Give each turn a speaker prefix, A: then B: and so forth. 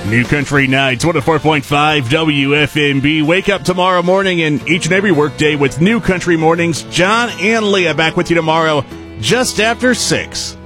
A: New Country Nights, 104.5 WFMB. Wake up tomorrow morning and each and every workday with New Country Mornings. John and Leah back with you tomorrow just after 6.